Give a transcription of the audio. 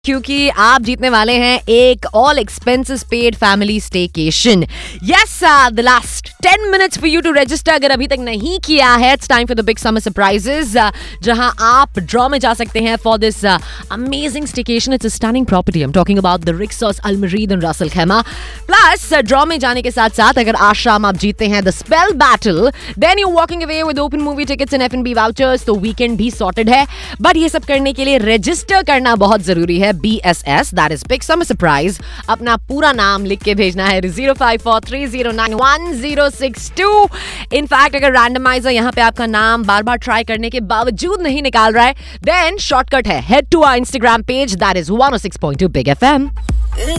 क्योंकि आप जीतने वाले हैं एक all expenses paid family staycation. Yes, the last 10 minutes for you to register. अगर अभी तक नहीं किया है, it's time for the big summer surprises, जहां आप ड्रॉ में जा सकते हैं for this amazing staycation. It's a stunning property. I'm talking about the Rixos Al Marid in Ras Al Khaimah. Plus, draw में जाने के साथ साथ अगर आज शाम आप जीतते हैं the spell battle, then you're walking away with open movie tickets and F&B vouchers. तो weekend भी sorted है. But ये सब करने के लिए register करना बहुत जरूरी है. BSS, that is Big Summer Surprise. अपना पूरा नाम लिख के भेजना है 0543091062. इनफैक्ट अगर रैंडमाइजर यहाँ पे आपका नाम बार बार ट्राई करने के बावजूद नहीं निकाल रहा है, देन शॉर्टकट है, head to our Instagram page, that is 106.2 big FM.